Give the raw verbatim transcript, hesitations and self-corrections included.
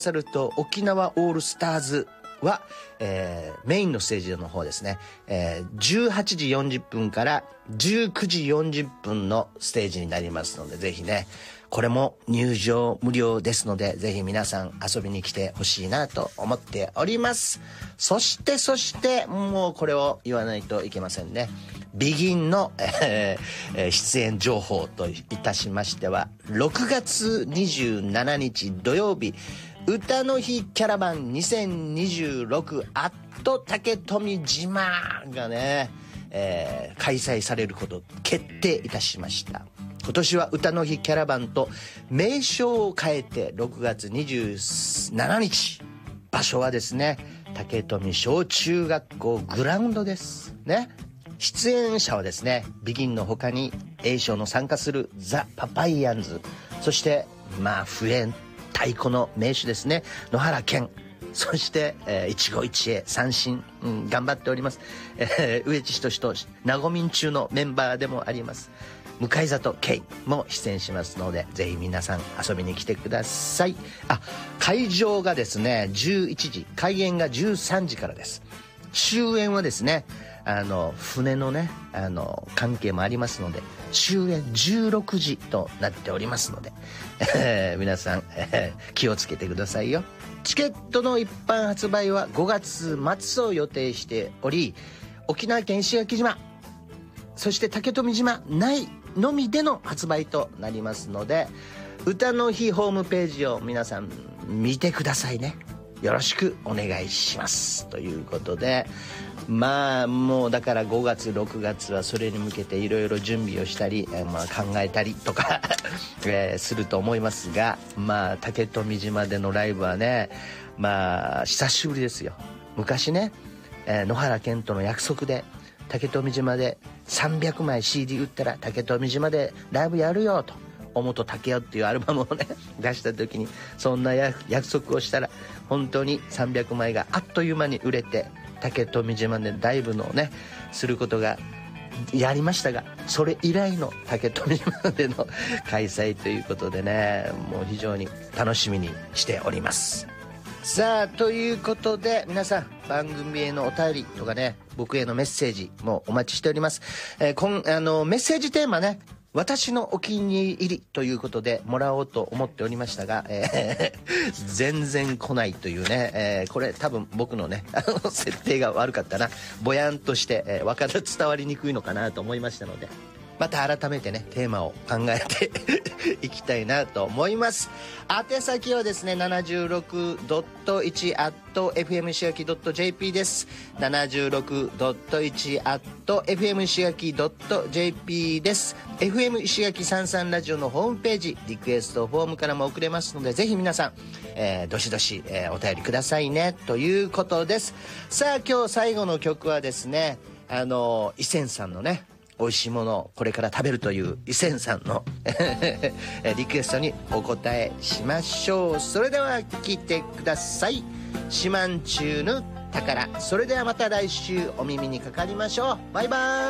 さると沖縄オールスターズは、えー、メインのステージの方ですね、えー、じゅうはちじよんじゅっぷんからじゅうくじよんじゅっぷんのステージになりますので、ぜひね、これも入場無料ですので、ぜひ皆さん遊びに来てほしいなと思っております。そしてそしてもうこれを言わないといけませんね。ビギンの、えー、出演情報といたしましては、ろくがつにじゅうしちにち土曜日、歌の日キャラバンにせんにじゅうろくアット竹富島がね、えー、開催されること決定いたしました。今年は歌の日キャラバンと名称を変えてろくがつにじゅうしちにち、場所はですね、竹富小中学校グラウンドですね。出演者はですね、ビギンの他に A 賞の参加するザ・パパイヤンズ、そしてまあ笛太鼓の名手ですね、野原健、そして、えー、一期一会三振、うん、頑張っております、えー、植地仁となごみん中のメンバーでもあります向里圭も出演しますので、ぜひ皆さん遊びに来てください。あ、会場がですねじゅういちじ、開演がじゅうさんじからです。終演はですね、あの船のねあの関係もありますので、終演じゅうろくじとなっておりますので、えー、皆さん、えー、気をつけてくださいよ。チケットの一般発売はごがつまつを予定しており、沖縄県石垣島、そして竹富島内のみでの発売となりますので、歌の日ホームページを皆さん見てくださいね。よろしくお願いしますということで、まあもうだからごがつろくがつはそれに向けていろいろ準備をしたり、えー、まあ考えたりとか、えー、すると思いますが、まあ竹富島でのライブはね、まあ久しぶりですよ。昔ね、えー、野原健との約束で竹富島でさんびゃくまい シーディー 売ったら竹富島でライブやるよと、おもと竹雄っていうアルバムをね出した時にそんな約束をしたら、本当にさんびゃくまいがあっという間に売れて、竹富島でライブのねすることがやりましたが、それ以来の竹富島での開催ということでね、もう非常に楽しみにしております。さあということで、皆さん番組へのお便りとかね、僕へのメッセージもお待ちしております。えー、こんあのメッセージテーマね、私のお気に入りということでもらおうと思っておりましたが、えー、全然来ないというね、えー、これ多分僕のねあの設定が悪かったな、ぼやんとして、えー、分かる伝わりにくいのかなと思いましたので、また改めてねテーマを考えていきたいなと思います。宛先はですね ななじゅうろくてんいち アット エフエム 石垣 .jp です。 ななじゅうろくてんいち アット エフエム 石垣 .jp です。 エフエム 石垣さんさんラジオのホームページリクエストフォームからも送れますので、ぜひ皆さん、えー、どしどし、えー、お便りくださいねということです。さあ今日最後の曲はですね、あの伊仙さんのね美味しいものをこれから食べるという伊仙さんのリクエストにお答えしましょう。それでは聞いてください。四万中の宝。それではまた来週お耳にかかりましょう。バイバーイ。